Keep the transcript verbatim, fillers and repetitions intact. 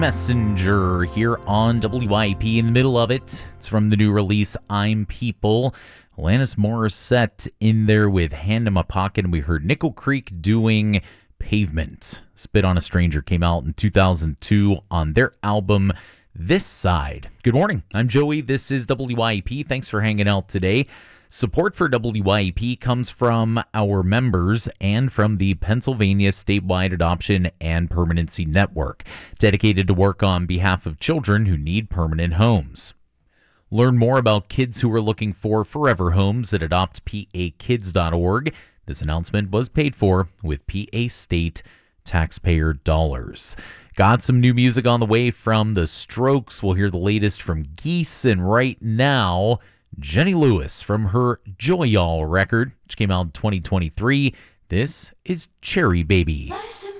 Messenger here on W I P in the middle of it. It's from the new release, I'm People. Alanis Morissette in there with Hand in My Pocket, and we heard Nickel Creek doing Pavement. Spit on a Stranger came out in two thousand two on their album This Side. Good morning, I'm Joey. This is W I P. Thanks for hanging out today. Support for W I P comes from our members and from the Pennsylvania Statewide Adoption and Permanency Network, dedicated to work on behalf of children who need permanent homes. Learn more about kids who are looking for forever homes at adopt p a kids dot org. This announcement was paid for with P A state taxpayer dollars. Got some new music on the way from The Strokes. We'll hear the latest from Geese, and right now, Jenny Lewis from her Joy Y'all record, which came out in twenty twenty-three. This is Cherry Baby. Life's a